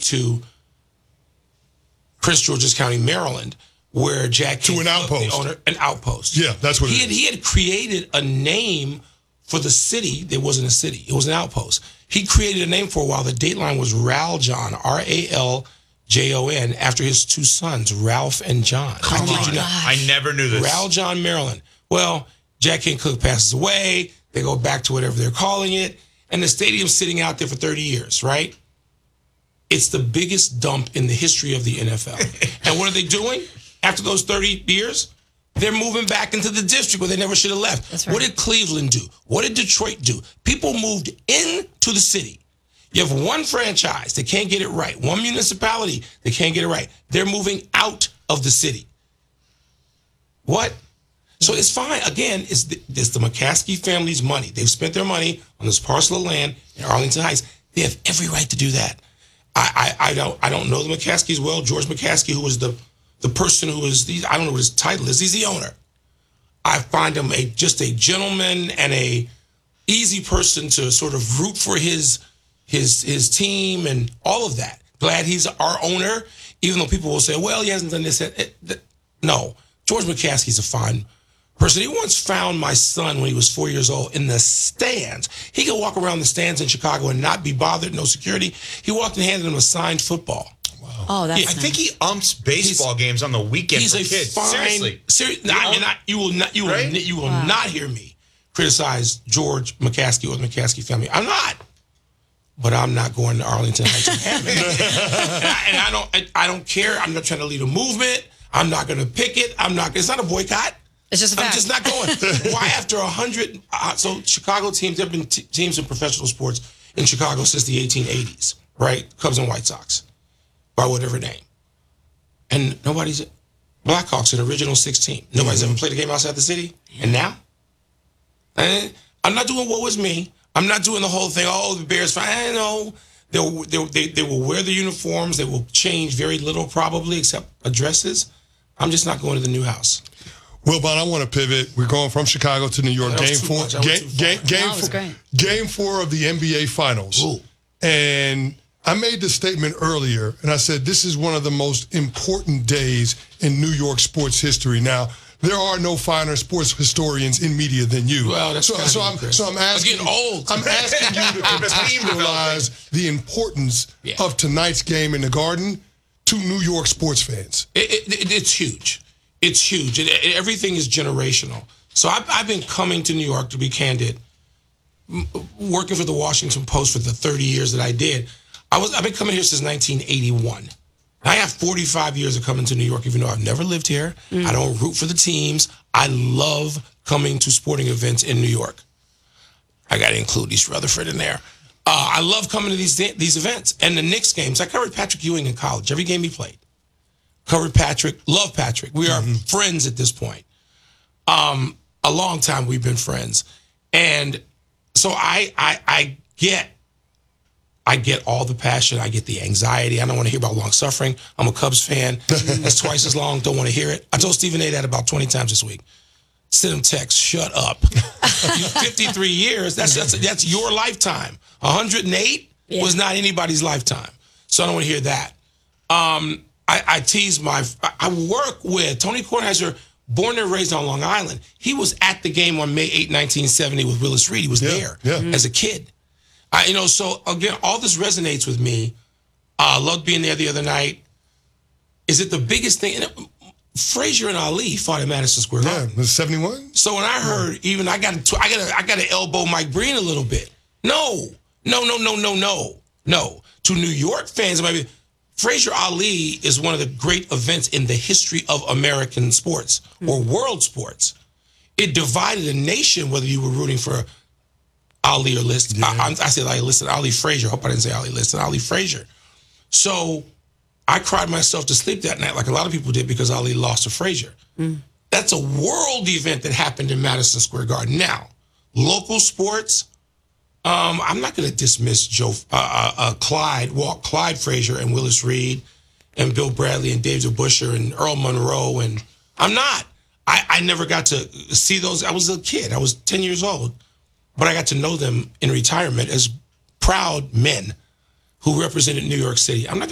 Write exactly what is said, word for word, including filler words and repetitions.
to Prince George's County, Maryland, where Jack to an outpost, the owner, an outpost. Yeah, that's what he it had. is. He had created a name for the city. There wasn't a city; it was an outpost. He created a name for a while. The dateline was Raljon, R A L J O N, after his two sons, Ralph and John. Come I, on. you know, I never knew this. Raljon, Maryland. Well, Jack Kent Cooke passes away. They go back to whatever they're calling it, and the stadium's sitting out there for thirty years, right? It's the biggest dump in the history of the N F L. And what are they doing after those thirty years? They're moving back into the district where they never should have left. That's right. What did Cleveland do? What did Detroit do? People moved into the city. You have one franchise that can't get it right, one municipality that can't get it right. They're moving out of the city. What? So it's fine. Again, it's the, it's the McCaskey family's money. They've spent their money on this parcel of land in Arlington Heights. They have every right to do that. I, I, I don't I don't know the McCaskeys well. George McCaskey, who was the the person who is the I don't know what his title is. He's the owner. I find him a just a gentleman and a easy person to sort of root for his his his team and all of that. Glad he's our owner, even though people will say, well, he hasn't done this. It, it, no, George McCaskey's a fine person. He once found my son when he was four years old in the stands. He could walk around the stands in Chicago and not be bothered, no security. He walked and handed him a signed football. Wow. Oh, that's Yeah, I nice. think he umps baseball He's- games on the weekend He's for a kids. fine. Seriously. Seri- You I know? mean, I, you will not. You will. Right? You will Wow. not hear me criticize George McCaskey or the McCaskey family. I'm not. But I'm not going to Arlington Heights and having it. and, I, and I don't. I, I don't care. I'm not trying to lead a movement. I'm not going to pick it. I'm not. It's not a boycott. It's just a I'm fact. just not going. Why after a hundred? Uh, so Chicago teams. There have been t- teams in professional sports in Chicago since the eighteen eighties, right? Cubs and White Sox, by whatever name. And nobody's Blackhawks, an original sixteen. Nobody's Mm-hmm. ever played a game outside the city. And now, and I'm not doing what was me. I'm not doing the whole thing. Oh, the Bears fine. I know they'll, they'll, they they will wear the uniforms. They will change very little, probably, except addresses. I'm just not going to the new house. Well, but I want to pivot. We're going from Chicago to New York. That was Game too four. much. I went Game, too far. game, game, No, it was four great. game four of the N B A Finals. Ooh. And I made the statement earlier, and I said this is one of the most important days in New York sports history. Now, there are no finer sports historians in media than you. Well, that's so, kinda so you, I'm Chris. so I'm asking. I'm getting old. I'm asking you to contextualize the importance Yeah. of tonight's game in the Garden to New York sports fans. It, it, it's huge. It's huge. It, it- everything is generational. So I've, I've been coming to New York, to be candid, m- working for the Washington Post for the thirty years that I did. I was, I've been coming here since nineteen eighty-one. I have forty-five years of coming to New York, even though I've never lived here. I don't root for the teams. I love coming to sporting events in New York. I got to include East Rutherford in there. Uh, I love coming to these these events. And the Knicks games, I covered Patrick Ewing in college, every game he played. Covered Patrick, love Patrick. We are friends at this point. Um, a long time we've been friends. And so I, I, I get I get all the passion. I get the anxiety. I don't want to hear about long suffering. I'm a Cubs fan. That's twice as long. Don't want to hear it. I told Stephen A. that about twenty times this week. Send him text, shut up. You fifty-three years, that's, that's that's your lifetime. one hundred eight Yeah. was not anybody's lifetime. So I don't want to hear that. Um, I, I tease my, I work with Tony Kornheiser, born and raised on Long Island. He was at the game on May eighth, nineteen seventy with Willis Reed. He was Yeah, there yeah. as a kid. I, you know, so again, all this resonates with me. I uh, loved being there the other night. Is it the biggest thing? And Frazier and Ali fought at Madison Square Yeah, Garden. was it seventy-one? So when I heard, even I got to, I got to, I got to elbow Mike Breen a little bit. No, no, no, no, no, no, no. To New York fans, maybe Frazier Ali is one of the great events in the history of American sports or world sports. It divided a nation whether you were rooting for Ali or Liston. I, I, I said Ali Liston, Ali Frazier. I hope I didn't say Ali Liston, Ali Frazier. So I cried myself to sleep that night, like a lot of people did, because Ali lost to Frazier. That's a world event that happened in Madison Square Garden. Now, local sports, um, I'm not going to dismiss Joe, uh, uh, uh, Clyde, Walt Clyde Frazier and Willis Reed and Bill Bradley and Dave DeBuscher and Earl Monroe. And I'm not. I, I never got to see those. I was a kid. I was ten years old. But I got to know them in retirement as proud men who represented New York City. I'm not